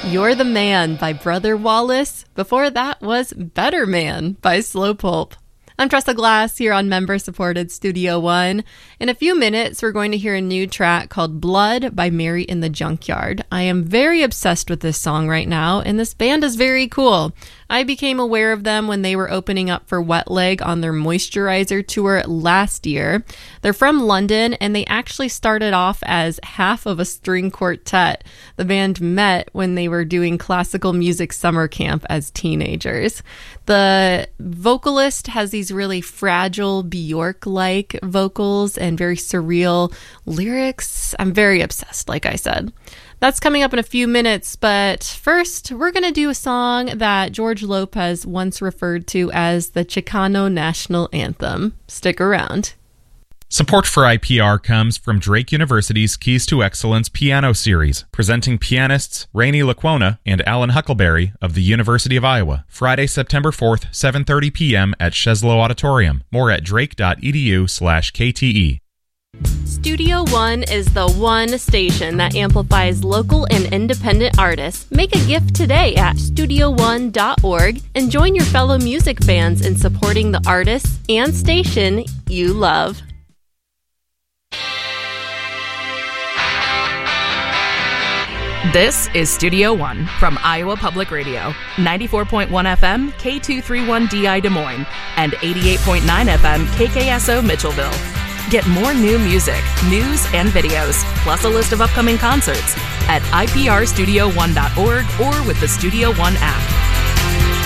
You're the Man by Brother Wallace. Before that was Better Man by Slow Pulp. I'm Tressa Glass here on member-supported Studio One. In a few minutes, we're going to hear a new track called Blood by Mary in the Junkyard. I am very obsessed with this song right now, and this band is very cool. I became aware of them when they were opening up for Wet Leg on their Moisturizer tour last year. They're from London, and they actually started off as half of a string quartet. The band met when they were doing classical music summer camp as teenagers. The vocalist has these really fragile Bjork-like vocals and very surreal lyrics. I'm very obsessed, like I said. That's coming up in a few minutes, but first, we're going to do a song that George Lopez once referred to as the Chicano National Anthem. Stick around. Support for IPR comes from Drake University's Keys to Excellence piano series, presenting pianists Rainey Laquona and Alan Huckleberry of the University of Iowa. Friday, September 4th, 7:30 p.m. at Sheslow Auditorium. More at drake.edu/KTE. Studio One is the one station that amplifies local and independent artists. Make a gift today at StudioOne.org and join your fellow music fans in supporting the artists and station you love. This is Studio One from Iowa Public Radio, 94.1 FM K231DI Des Moines and 88.9 FM KKSO Mitchellville. Get more new music, news, and videos, plus a list of upcoming concerts at iprstudio1.org or with the Studio One app.